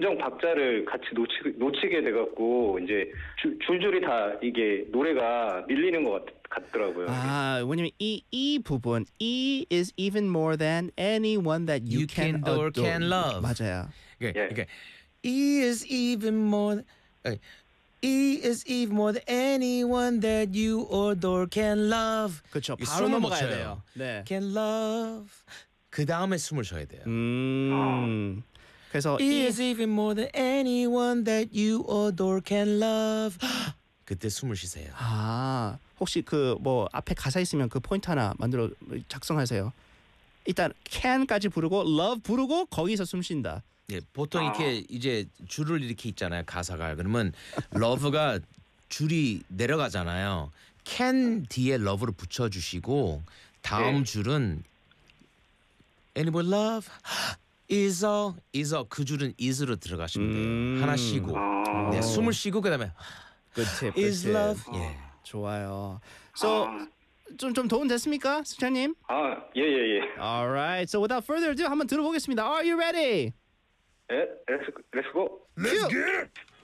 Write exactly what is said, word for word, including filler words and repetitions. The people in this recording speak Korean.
감정 박자를 같이 놓치, 놓치게 돼갖고 이제 주, 줄줄이 다 이게 노래가 밀리는 것 같, 같더라고요. 아, 왜냐면 이, 이 부분 E is even more than anyone that you, You can or can love. 맞아요. 그러니까, 예. 그러니까 E is even more than, E is even more than anyone that you adore can love. 그렇죠. 이 바로 숨을 못 넘어가야 쉬어요. 돼요. 네. Can love. 그 다음에 숨을 쉬어야 돼요. 음. 그래서 E 이 is even more than anyone that you adore can love. 그때 숨을 쉬세요. 아, 혹시 그 뭐 앞에 가사 있으면 그 포인트 하나 만들어 작성하세요. 일단 can까지 부르고 love 부르고 거기서 숨 쉰다. 예, 보통 이렇게 이제 줄을 이렇게 있잖아요. 가사가. 그러면 love가 줄이 내려가잖아요. can 뒤에 love를 붙여주시고 다음 네. 줄은 anyone love is all is all 그 줄은 is로 들어가시면 돼요. 음. 하나 쉬고 아. 네, 숨을 쉬고 그다음에 Good tip. good is tip. love. 예. 좋아요. So 아. 좀 좀 도움 됐습니까, 승찬님? 아, 예, 예, 예. Alright. So without further ado, 한번 들어보겠습니다. Are you ready? 예, 렛츠, 렛츠고. Let's get it.